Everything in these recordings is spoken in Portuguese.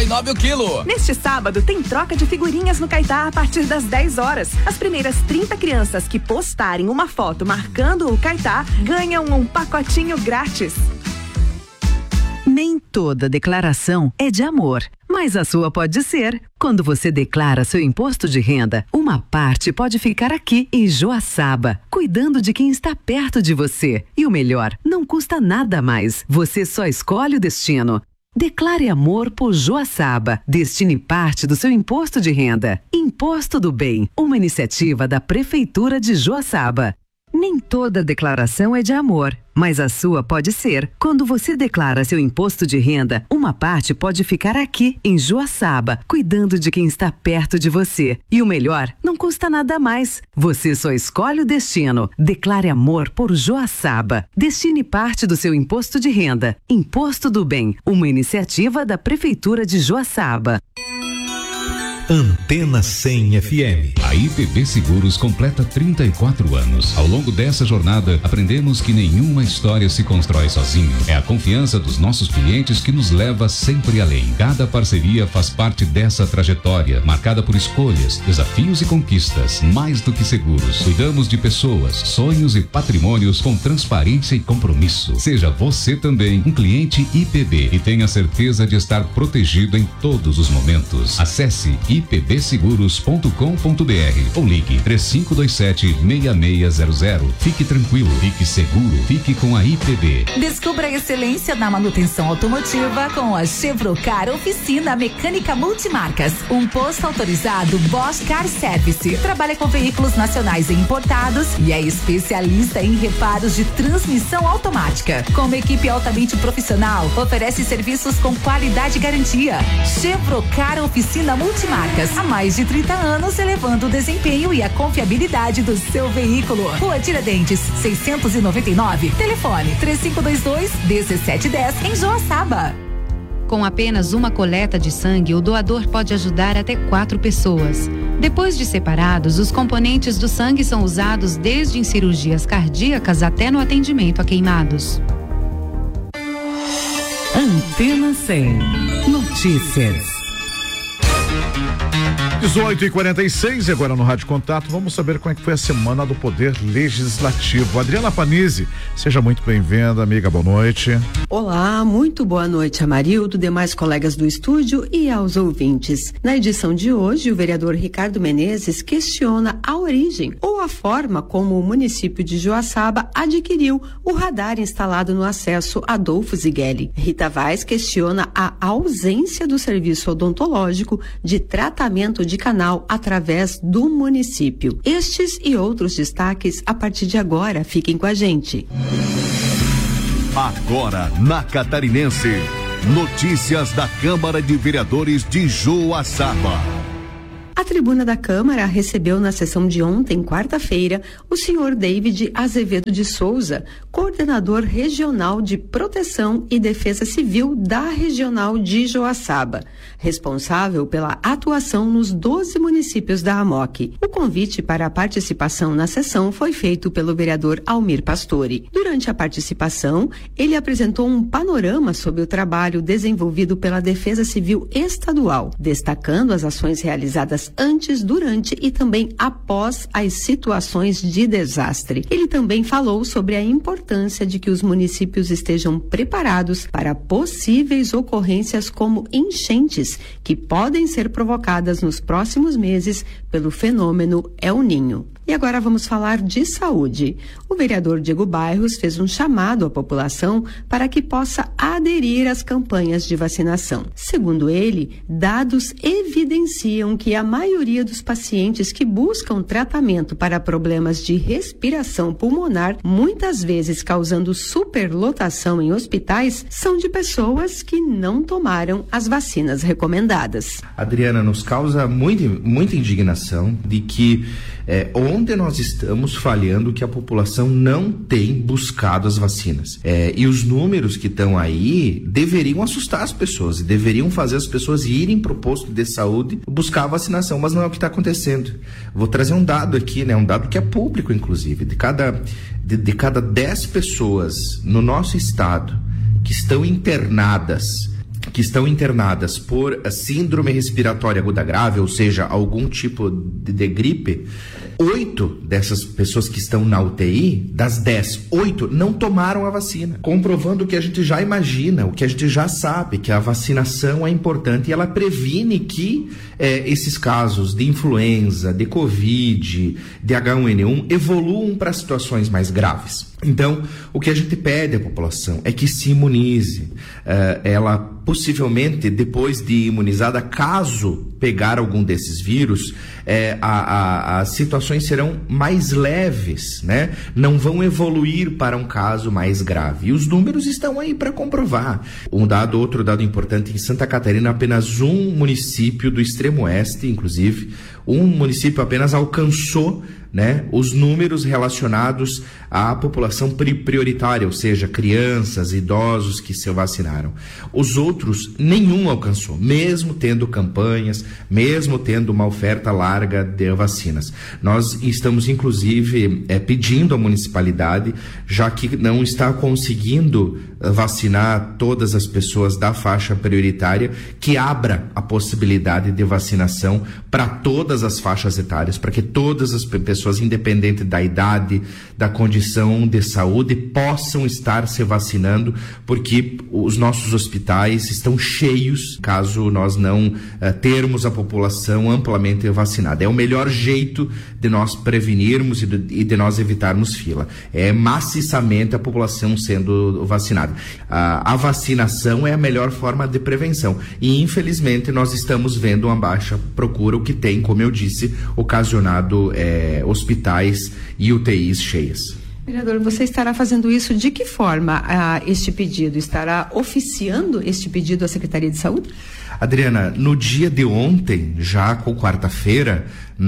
o quilo. Neste sábado tem troca de figurinhas no Caetá a partir das 10 horas. As primeiras 30 crianças que postarem uma foto marcando o Caetá ganham um pacotinho grátis. Nem toda declaração é de amor, mas a sua pode ser. Quando você declara seu imposto de renda, uma parte pode ficar aqui em Joaçaba, cuidando de quem está perto de você. E o melhor, não custa nada mais. Você só escolhe o destino. Declare amor por Joaçaba. Destine parte do seu imposto de renda. Imposto do Bem, uma iniciativa da Prefeitura de Joaçaba. Nem toda declaração é de amor, mas a sua pode ser. Quando você declara seu imposto de renda, uma parte pode ficar aqui, em Joaçaba, cuidando de quem está perto de você. E o melhor, não custa nada mais. Você só escolhe o destino. Declare amor por Joaçaba. Destine parte do seu imposto de renda. Imposto do Bem, uma iniciativa da Prefeitura de Joaçaba. Antena 100 FM. A IPB Seguros completa 34 anos. Ao longo dessa jornada, aprendemos que nenhuma história se constrói sozinho. É a confiança dos nossos clientes que nos leva sempre além. Cada parceria faz parte dessa trajetória, marcada por escolhas, desafios e conquistas. Mais do que seguros, cuidamos de pessoas, sonhos e patrimônios com transparência e compromisso. Seja você também um cliente IPB e tenha certeza de estar protegido em todos os momentos. Acesse ipbseguros.com.br ou ligue 3527-6600. Fique tranquilo, fique seguro, fique com a IPB. Descubra a excelência na manutenção automotiva com a Chevrocar Oficina Mecânica Multimarcas. Um posto autorizado Bosch Car Service. Trabalha com veículos nacionais e importados e é especialista em reparos de transmissão automática. Com uma equipe altamente profissional, oferece serviços com qualidade e garantia. Chevrocar Oficina Multimarcas. Há mais de 30 anos, elevando o desempenho e a confiabilidade do seu veículo. Rua Tiradentes, 699. Telefone 3522-1710 em Joaçaba. Com apenas uma coleta de sangue, o doador pode ajudar até 4 pessoas. Depois de separados, os componentes do sangue são usados desde em cirurgias cardíacas até no atendimento a queimados. Antena 100. Notícias. 18h46, agora no Rádio Contato, vamos saber como é que foi a semana do Poder Legislativo. Adriana Panizzi, seja muito bem-vinda, amiga, boa noite. Olá, muito boa noite, Amarildo, demais colegas do estúdio e aos ouvintes. Na edição de hoje, o vereador Ricardo Menezes questiona a origem ou a forma como o município de Joaçaba adquiriu o radar instalado no acesso Adolfo Zigueli. Rita Vaz questiona a ausência do serviço odontológico de tratamento de canal através do município. Estes e outros destaques a partir de agora. Fiquem com a gente. Agora na Catarinense, notícias da Câmara de Vereadores de Joaçaba. A tribuna da Câmara recebeu na sessão de ontem, quarta-feira, o senhor David Azevedo de Souza, coordenador regional de Proteção e Defesa Civil da Regional de Joaçaba, responsável pela atuação nos 12 municípios da AMOC. O convite para a participação na sessão foi feito pelo vereador Almir Pastore. Durante a participação, ele apresentou um panorama sobre o trabalho desenvolvido pela Defesa Civil Estadual, destacando as ações realizadas antes, durante e também após as situações de desastre. Ele também falou sobre a importância de que os municípios estejam preparados para possíveis ocorrências como enchentes que podem ser provocadas nos próximos meses pelo fenômeno El Ninho. E agora vamos falar de saúde. O vereador Diego Bairros fez um chamado à população para que possa aderir às campanhas de vacinação. Segundo ele, dados evidenciam que a maioria dos pacientes que buscam tratamento para problemas de respiração pulmonar, muitas vezes causando superlotação em hospitais, são de pessoas que não tomaram as vacinas recomendadas. Adriana, nos causa muita indignação de que onde nós estamos falhando que a população não tem buscado as vacinas. E os números que estão aí deveriam assustar as pessoas e deveriam fazer as pessoas irem para o posto de saúde buscar a vacinação, mas não é o que está acontecendo. Vou trazer um dado aqui, um dado que é público, inclusive. De cada 10 pessoas no nosso estado que estão internadas que estão internadas por síndrome respiratória aguda grave, ou seja, algum tipo de gripe, 8 dessas pessoas que estão na UTI, das 10, 8 não tomaram a vacina, comprovando o que a gente já imagina, o que a gente já sabe, que a vacinação é importante e ela previne que esses casos de influenza, de Covid, de H1N1 evoluam para situações mais graves. Então, o que a gente pede à população é que se imunize. Ela possivelmente, depois de imunizada, caso pegar algum desses vírus, as situações serão mais leves, né? Não vão evoluir para um caso mais grave. E os números estão aí para comprovar. Outro dado importante, em Santa Catarina, apenas um município do extremo oeste, inclusive, um município apenas alcançou, né, os números relacionados à população prioritária, ou seja, crianças, idosos que se vacinaram. Os outros, nenhum alcançou, mesmo tendo campanhas, mesmo tendo uma oferta larga de vacinas. Nós estamos, inclusive, pedindo à municipalidade, já que não está conseguindo vacinar todas as pessoas da faixa prioritária, que abra a possibilidade de vacinação para todas as faixas etárias, para que todas as pessoas, independente da idade, da condição de saúde, possam estar se vacinando, porque os nossos hospitais estão cheios, caso nós não termos a população amplamente vacinada. É o melhor jeito de nós prevenirmos e de nós evitarmos fila. É maciçamente a população sendo vacinada. A vacinação é a melhor forma de prevenção e, infelizmente, nós estamos vendo uma baixa procura, o que tem, como eu disse, ocasionado hospitais e UTIs cheias. Vereador, você estará fazendo isso de que forma, este pedido? Estará oficiando este pedido à Secretaria de Saúde? Adriana, no dia de ontem, já com quarta-feira,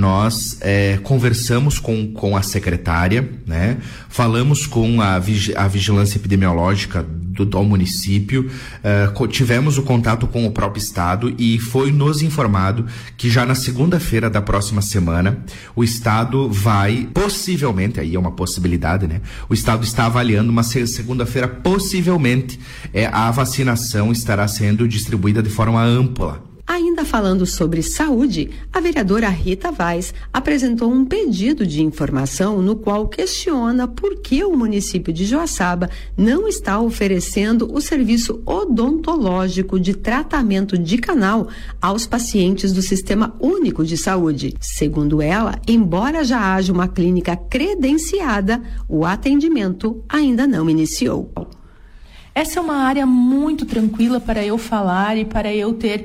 nós conversamos com a secretária, né? Falamos com a vigilância epidemiológica do município, tivemos o contato com o próprio estado e foi nos informado que já na segunda-feira da próxima semana o estado vai, possivelmente, aí é uma possibilidade, né? O estado está avaliando uma segunda-feira, possivelmente, a vacinação estará sendo distribuída de forma ampla. Ainda falando sobre saúde, a vereadora Rita Vaz apresentou um pedido de informação no qual questiona por que o município de Joaçaba não está oferecendo o serviço odontológico de tratamento de canal aos pacientes do Sistema Único de Saúde. Segundo ela, embora já haja uma clínica credenciada, o atendimento ainda não iniciou. Essa é uma área muito tranquila para eu falar e para eu ter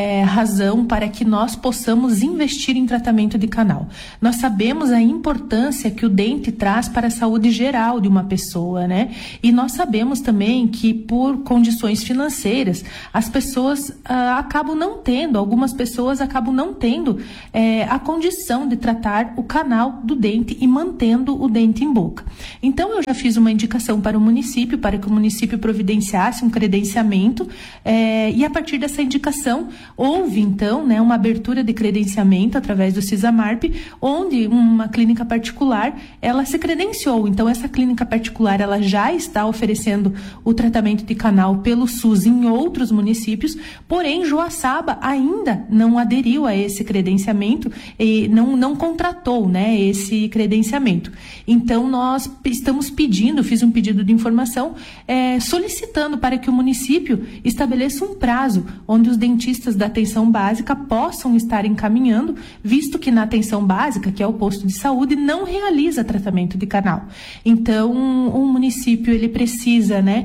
razão para que nós possamos investir em tratamento de canal. Nós sabemos a importância que o dente traz para a saúde geral de uma pessoa, né? E nós sabemos também que por condições financeiras as pessoas acabam não tendo, algumas pessoas acabam não tendo a condição de tratar o canal do dente e mantendo o dente em boca. Então eu já fiz uma indicação para o município, para que o município providenciasse um credenciamento e a partir dessa indicação houve então, né, uma abertura de credenciamento através do CISAMARP, onde uma clínica particular ela se credenciou. Então essa clínica particular ela já está oferecendo o tratamento de canal pelo SUS em outros municípios, porém Joaçaba ainda não aderiu a esse credenciamento e não contratou, né, esse credenciamento. Então nós estamos pedindo, fiz um pedido de informação solicitando para que o município estabeleça um prazo onde os dentistas da atenção básica possam estar encaminhando, visto que na atenção básica, que é o posto de saúde, não realiza tratamento de canal. Então, o município ele precisa, né,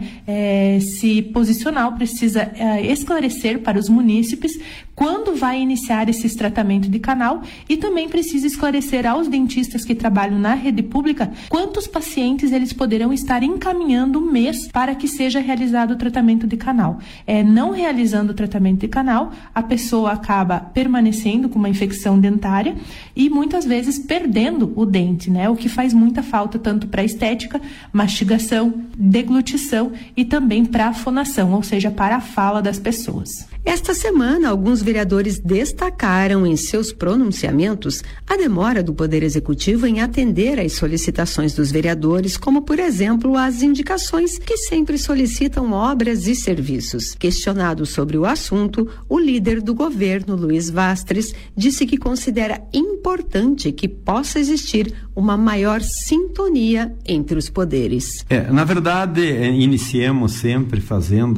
se posicionar, precisa esclarecer para os munícipes quando vai iniciar esse tratamento de canal e também precisa esclarecer aos dentistas que trabalham na rede pública quantos pacientes eles poderão estar encaminhando mês para que seja realizado o tratamento de canal. Não realizando o tratamento de canal, a pessoa acaba permanecendo com uma infecção dentária e muitas vezes perdendo o dente, né? O que faz muita falta tanto para a estética, mastigação, deglutição e também para a fonação, ou seja, para a fala das pessoas. Esta semana, alguns vereadores destacaram em seus pronunciamentos a demora do Poder Executivo em atender às solicitações dos vereadores, como, por exemplo, as indicações que sempre solicitaram solicitam obras e serviços. Questionado sobre o assunto, o líder do governo, Luiz Vastres, disse que considera importante que possa existir uma maior sintonia entre os poderes. Na verdade, iniciamos sempre fazendo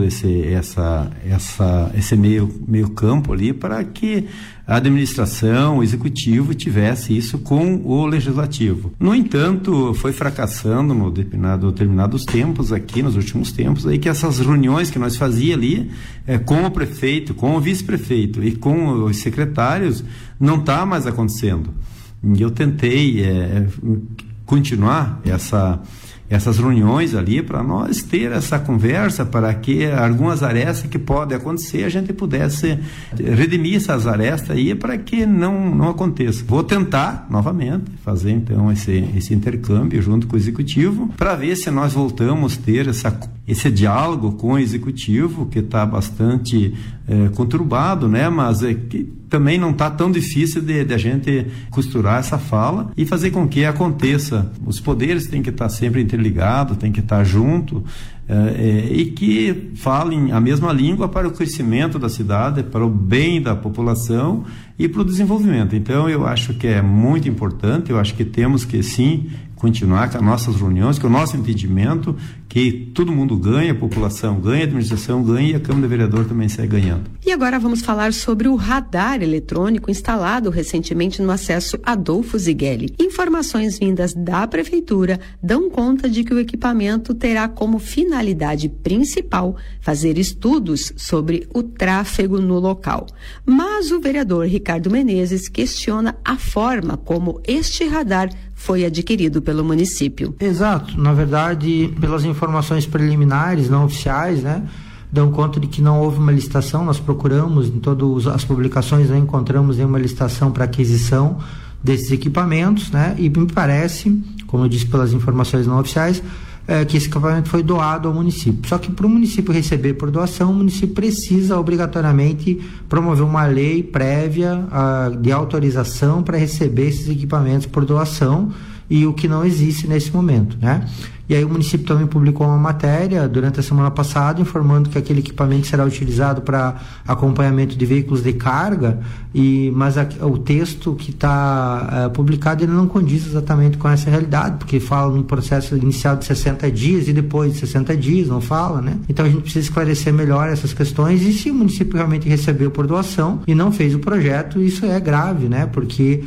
esse meio campo ali para que a administração, o executivo tivesse isso com o legislativo. No entanto, foi fracassando no determinados tempos aqui, nos últimos tempos, aí que essas reuniões que nós fazíamos ali com o prefeito, com o vice-prefeito e com os secretários, não está mais acontecendo. E eu tentei continuar essas reuniões ali para nós ter essa conversa, para que algumas arestas que podem acontecer a gente pudesse redimir essas arestas aí para que não aconteça. Vou tentar novamente fazer então esse intercâmbio junto com o executivo para ver se nós voltamos a ter esse diálogo com o executivo que está bastante conturbado, né? Mas que também não está tão difícil de a gente costurar essa fala e fazer com que aconteça. Os poderes têm que estar sempre interligados, têm que estar juntos e que falem a mesma língua para o crescimento da cidade, para o bem da população e para o desenvolvimento. Então eu acho que é muito importante, eu acho que temos que sim continuar com as nossas reuniões, com o nosso entendimento que todo mundo ganha, a população ganha, a administração ganha e a Câmara de Vereadores também sai ganhando. E agora vamos falar sobre o radar eletrônico instalado recentemente no acesso Adolfo Zigueli. Informações vindas da Prefeitura dão conta de que o equipamento terá como finalidade principal fazer estudos sobre o tráfego no local. Mas o vereador Ricardo Menezes questiona a forma como este radar foi adquirido pelo município. Exato, na verdade, pelas informações preliminares, não oficiais, né, dão conta de que não houve uma licitação. Nós procuramos em todas as publicações, não encontramos nenhuma licitação para aquisição desses equipamentos, né, e me parece, como eu disse pelas informações não oficiais, que esse equipamento foi doado ao município. Só que para o município receber por doação, o município precisa obrigatoriamente promover uma lei prévia de autorização para receber esses equipamentos por doação, e o que não existe nesse momento, né? E aí o município também publicou uma matéria durante a semana passada informando que aquele equipamento será utilizado para acompanhamento de veículos de carga, mas o texto que está publicado ele não condiz exatamente com essa realidade, porque fala num processo inicial de 60 dias e depois de 60 dias, não fala, né? Então a gente precisa esclarecer melhor essas questões, e se o município realmente recebeu por doação e não fez o projeto, isso é grave, né? Porque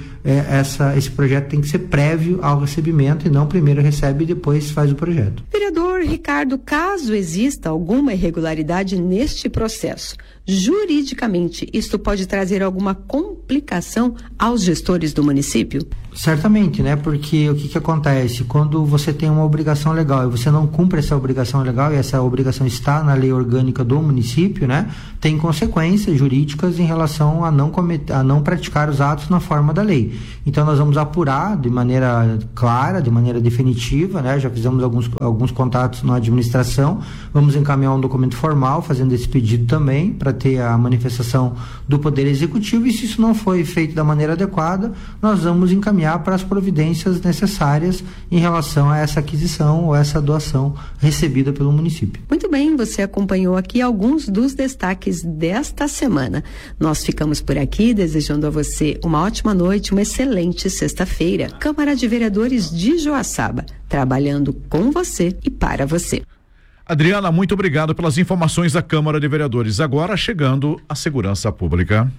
esse projeto tem que ser prévio ao recebimento e não primeiro recebe e depois faz o projeto. Vereador Ricardo, caso exista alguma irregularidade neste processo, juridicamente, isto pode trazer alguma complicação aos gestores do município? Certamente, né? Porque o que acontece? Quando você tem uma obrigação legal e você não cumpre essa obrigação legal, e essa obrigação está na lei orgânica do município, né? Tem consequências jurídicas em relação a não praticar os atos na forma da lei. Então nós vamos apurar de maneira clara, de maneira definitiva, né? Já fizemos alguns contatos na administração, vamos encaminhar um documento formal fazendo esse pedido também, para ter a manifestação do Poder Executivo, e se isso não foi feito da maneira adequada, nós vamos encaminhar para as providências necessárias em relação a essa aquisição ou essa doação recebida pelo município. Muito bem, você acompanhou aqui alguns dos destaques desta semana. Nós ficamos por aqui desejando a você uma ótima noite, uma excelente sexta-feira. Câmara de Vereadores de Joaçaba, trabalhando com você e para você. Adriana, muito obrigado pelas informações da Câmara de Vereadores. Agora chegando a segurança pública.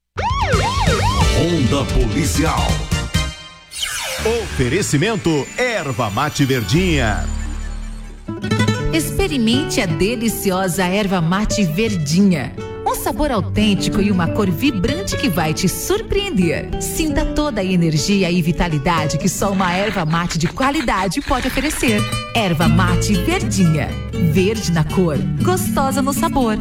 Onda Policial. Oferecimento Erva Mate Verdinha. Experimente a deliciosa Erva Mate Verdinha. Um sabor autêntico e uma cor vibrante que vai te surpreender. Sinta toda a energia e vitalidade que só uma erva mate de qualidade pode oferecer. Erva Mate Verdinha. Verde na cor, gostosa no sabor.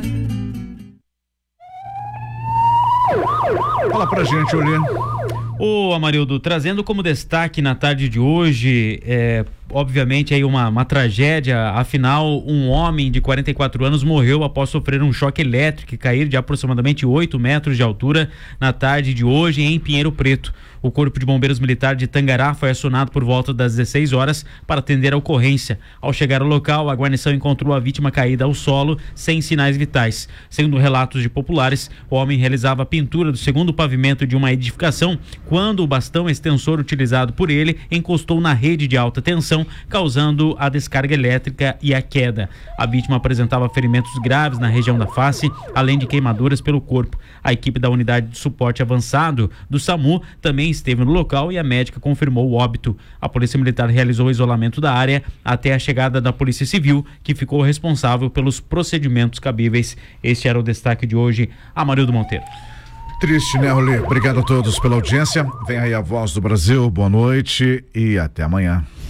Fala pra gente, Olê. Ô Amarildo, trazendo como destaque na tarde de hoje, obviamente aí uma tragédia. Afinal, um homem de 44 anos morreu após sofrer um choque elétrico e cair de aproximadamente 8 metros de altura na tarde de hoje em Pinheiro Preto. O Corpo de Bombeiros Militar de Tangará foi acionado por volta das 16 horas para atender a ocorrência. Ao chegar ao local, a guarnição encontrou a vítima caída ao solo, sem sinais vitais. Segundo relatos de populares, o homem realizava a pintura do segundo pavimento de uma edificação quando o bastão extensor utilizado por ele encostou na rede de alta tensão, causando a descarga elétrica e a queda. A vítima apresentava ferimentos graves na região da face, além de queimaduras pelo corpo. A equipe da unidade de suporte avançado do SAMU também esteve no local e a médica confirmou o óbito. A Polícia Militar realizou o isolamento da área até a chegada da Polícia Civil, que ficou responsável pelos procedimentos cabíveis. Este era o destaque de hoje. Amarildo Monteiro. Triste, né, Rolê? Obrigado a todos pela audiência. Vem aí a Voz do Brasil. Boa noite e até amanhã.